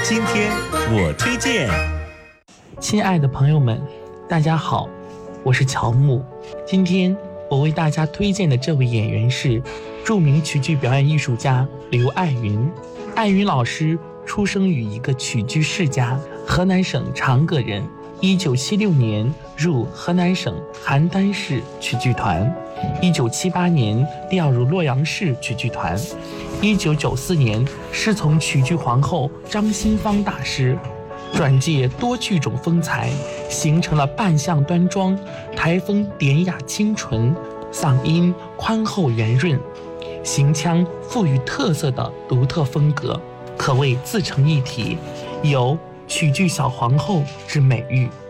今天我推荐。 亲爱的朋友们，大家好，我是乔木。今天我为大家推荐的这位演员是著名曲剧表演艺术家刘爱云。爱云老师出生于一个曲剧世家，河南省长葛人。1976年入河南省邯郸市曲剧团，1978年调入洛阳市曲剧团，1994年师从曲剧皇后张新芳大师，转借多剧种风采，形成了扮相端庄、台风典雅清纯、嗓音宽厚圆润、行腔富于特色的独特风格，可谓自成一体，有曲剧小皇后之美誉。